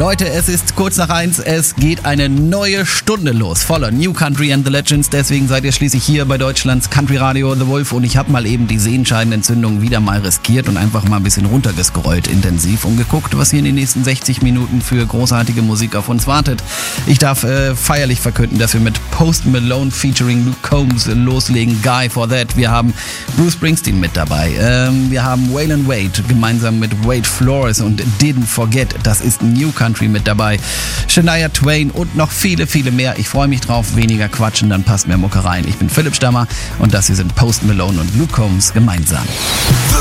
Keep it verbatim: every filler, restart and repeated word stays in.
Leute, es ist kurz nach eins, es geht eine neue Stunde los, voller New Country and the Legends, deswegen seid ihr schließlich hier bei Deutschlands Country Radio The Wolf und ich habe mal eben die Sehenscheidenentzündung wieder mal riskiert und einfach mal ein bisschen runtergescrollt intensiv und geguckt, was hier in den nächsten sechzig Minuten für großartige Musik auf uns wartet. Ich darf äh, feierlich verkünden, dass wir mit Post Malone featuring Luke Combs loslegen, Guy for That. Wir haben Bruce Springsteen mit dabei, ähm, wir haben Waylon Wade gemeinsam mit Wade Flores und Didn't Forget, das ist New Country mit dabei, Shania Twain und noch viele, viele mehr. Ich freue mich drauf, weniger quatschen, dann passt mehr Mucke rein. Ich bin Philipp Stammer und das hier sind Post Malone und Luke Combs gemeinsam.